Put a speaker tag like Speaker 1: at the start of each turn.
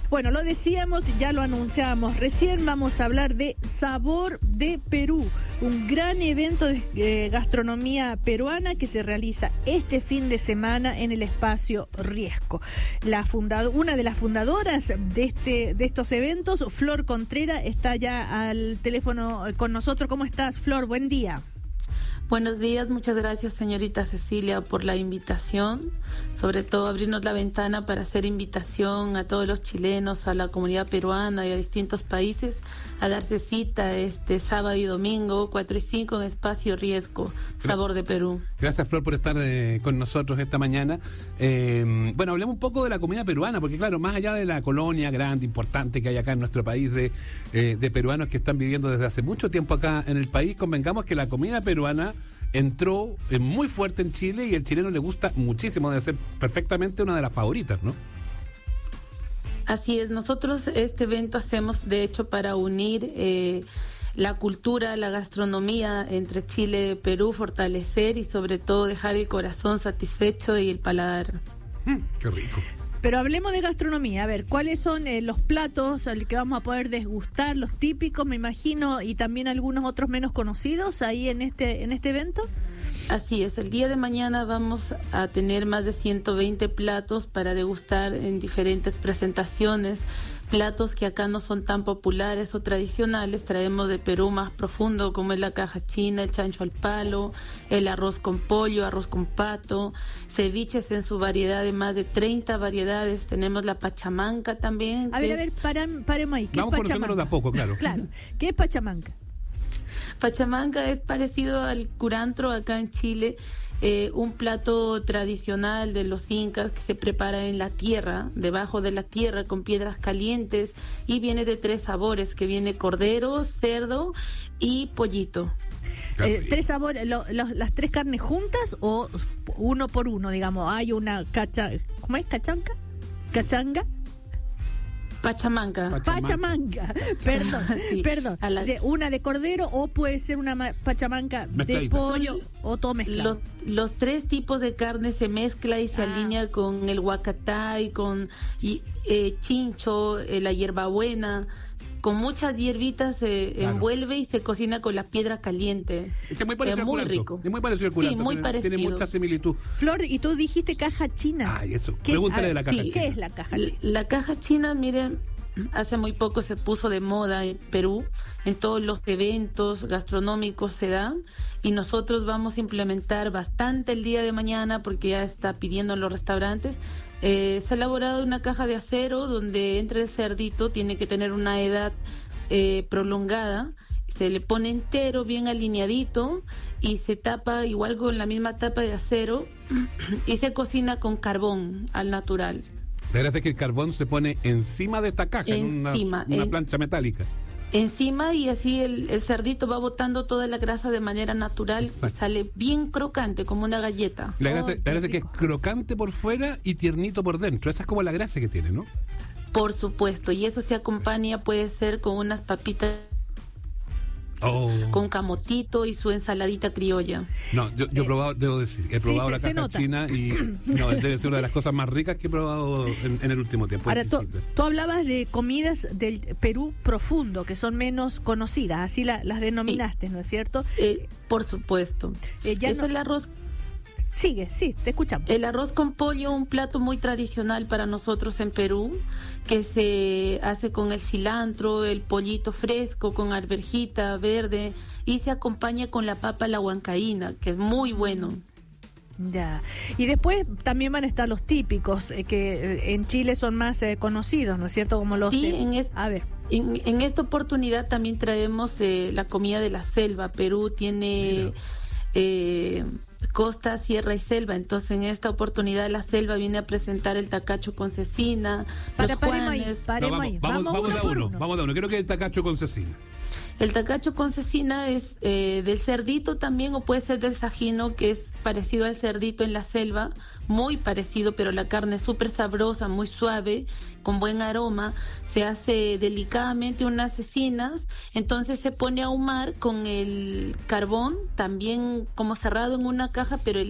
Speaker 1: Bueno, lo decíamos, ya lo anunciábamos recién, vamos a hablar de Sabor de Perú, un gran evento de gastronomía peruana que se realiza este fin de semana en el espacio Riesco. Una de las fundadoras de estos eventos, Flor Contreras, está ya al teléfono con nosotros. ¿Cómo estás, Flor? Buen día.
Speaker 2: Buenos días, muchas gracias, señorita Cecilia, por la invitación, sobre todo abrirnos la ventana para hacer invitación a todos los chilenos, a la comunidad peruana y a distintos países a darse cita este sábado y domingo, 4 y 5 en Espacio Riesgo, Sabor de Perú. Gracias, Flor, por estar con nosotros esta mañana. Bueno, hablemos un poco de la comida peruana, porque claro, más allá de la colonia grande, importante que hay acá en nuestro país de peruanos que están viviendo desde hace mucho tiempo acá en el país, convengamos que la comida peruana entró muy fuerte en Chile y el chileno le gusta muchísimo, debe ser perfectamente una de las favoritas, ¿no? Así es, nosotros este evento hacemos de hecho para unir la cultura, la gastronomía entre Chile y Perú, fortalecer y sobre todo dejar el corazón satisfecho y el paladar.
Speaker 1: ¡Qué rico! Pero hablemos de gastronomía, a ver, ¿cuáles son los platos que vamos a poder degustar, los típicos, me imagino, y también algunos otros menos conocidos ahí en este evento?
Speaker 2: Así es, el día de mañana vamos a tener más de 120 platos para degustar en diferentes presentaciones, platos que acá no son tan populares o tradicionales, traemos de Perú más profundo, como es la caja china, el chancho al palo, el arroz con pollo, arroz con pato, ceviches en su variedad de más de 30 variedades, tenemos la pachamanca también.
Speaker 1: A ver, paremos ahí.
Speaker 3: Vamos conociéndolo de a poco, claro.
Speaker 1: Claro, ¿qué es pachamanca?
Speaker 2: Pachamanca es parecido al curantro acá en Chile, un plato tradicional de los incas que se prepara en la tierra, debajo de la tierra con piedras calientes y viene de 3 sabores, que viene cordero, cerdo y pollito.
Speaker 1: 3 sabores, las 3 carnes juntas o uno por uno, digamos, hay una ¿cómo es? ¿Cachanga? Pachamanca, perdón, sí. Perdón. Una de cordero o puede ser una pachamanca de pollo o todo mezclado.
Speaker 2: Los 3 tipos de carne se mezcla y se alinea con el huacatay, con chincho, la hierbabuena. Con muchas hierbitas se envuelve y se cocina con la piedra caliente.
Speaker 3: Es muy parecido al curanto.
Speaker 2: Rico.
Speaker 3: Es muy parecido al curanto.
Speaker 2: Sí, muy parecido.
Speaker 3: Tiene mucha similitud.
Speaker 1: Flor, y tú dijiste caja china.
Speaker 3: Ay, eso. Pregúntale de la caja china.
Speaker 1: ¿Qué es la caja china?
Speaker 2: La caja china, miren, hace muy poco se puso de moda en Perú. En todos los eventos gastronómicos se dan. Y nosotros vamos a implementar bastante el día de mañana porque ya está pidiendo en los restaurantes. Se ha elaborado una caja de acero donde entra el cerdito, tiene que tener una edad prolongada, se le pone entero, bien alineadito y se tapa igual con la misma tapa de acero y se cocina con carbón al natural.
Speaker 3: La gracia es que el carbón se pone encima de esta caja, en una plancha metálica.
Speaker 2: Encima y así el cerdito va botando toda la grasa de manera natural. Exacto. Y sale bien crocante, como una galleta.
Speaker 3: La gracia es que es crocante por fuera y tiernito por dentro. Esa es como la gracia que tiene, ¿no?
Speaker 2: Por supuesto, y eso se acompaña, puede ser con unas papitas con camotito y su ensaladita criolla.
Speaker 3: No, yo he probado, debo decir, he probado la caja china y no, debe ser una de las cosas más ricas que he probado en el último tiempo.
Speaker 1: Ahora, tú hablabas de comidas del Perú profundo, que son menos conocidas, así las denominaste, sí. ¿No es cierto?
Speaker 2: Por supuesto. Es el arroz.
Speaker 1: Sí, te escuchamos.
Speaker 2: El arroz con pollo, un plato muy tradicional para nosotros en Perú, que se hace con el cilantro, el pollito fresco, con arvejita verde, y se acompaña con la papa a la huancaína, que es muy bueno.
Speaker 1: Ya. Y después también van a estar los típicos, que en Chile son más conocidos, ¿no es cierto? Como los...
Speaker 2: Sí, en esta oportunidad también traemos la comida de la selva. Perú tiene... costa, sierra y selva, entonces en esta oportunidad la selva viene a presentar el tacacho con cecina, los juanes.
Speaker 3: Vamos de uno, creo que el tacacho con cecina.
Speaker 2: El tacacho con cecina es del cerdito también, o puede ser del sajino, que es parecido al cerdito en la selva, muy parecido, pero la carne es súper sabrosa, muy suave, con buen aroma. Se hace delicadamente unas cecinas, entonces se pone a ahumar con el carbón, también como cerrado en una caja, pero